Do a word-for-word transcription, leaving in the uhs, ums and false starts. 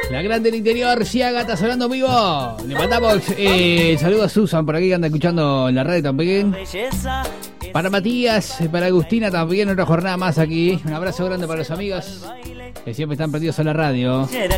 La grande del interior, Ciaga, está sonando vivo. Le mandamos eh, saludos a Susan por aquí que anda escuchando en la radio también. Para Matías, para Agustina también, otra jornada más aquí. Un abrazo grande para los amigos que siempre están perdidos en la radio.